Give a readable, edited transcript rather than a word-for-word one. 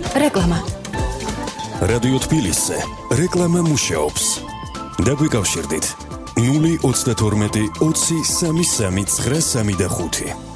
რეკლამა. რადიო თბილისზე რეკლამა მუშაობს. დაგვიკავშირდით 032 20 33 935.